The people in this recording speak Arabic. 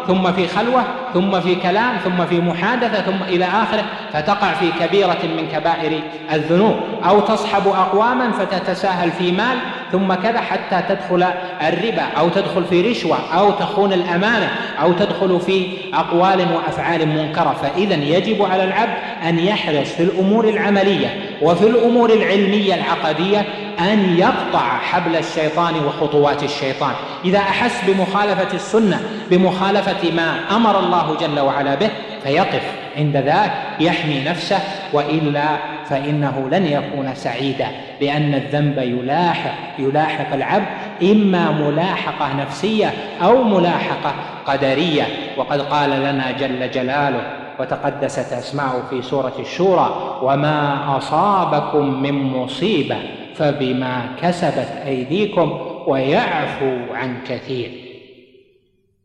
ثم في خلوة ثم في كلام ثم في محادثة ثم إلى آخره، فتقع في كبيرة من كبائر الذنوب، أو تصحب أقواما فتتساهل في مال ثم كذا حتى تدخل الربا أو تدخل في رشوة أو تخون الأمانة أو تدخل في أقوال وأفعال منكرة. فإذا يجب على العبد أن يحرص في الأمور العملية وفي الأمور العلمية العقدية أن يقطع حبل الشيطان وخطوات الشيطان. إذا أحس بمخالفة السنة بمخالفة ما أمر الله جل وعلا به فيقف عند ذاك يحمي نفسه، وإلا فإنه لن يكون سعيدا، لأن الذنب يلاحق العبد إما ملاحقة نفسية أو ملاحقة قدرية. وقد قال لنا جل جلاله وتقدست أسماؤه في سورة الشورى: وما أصابكم من مصيبة فبما كسبت أيديكم ويعفو عن كثير.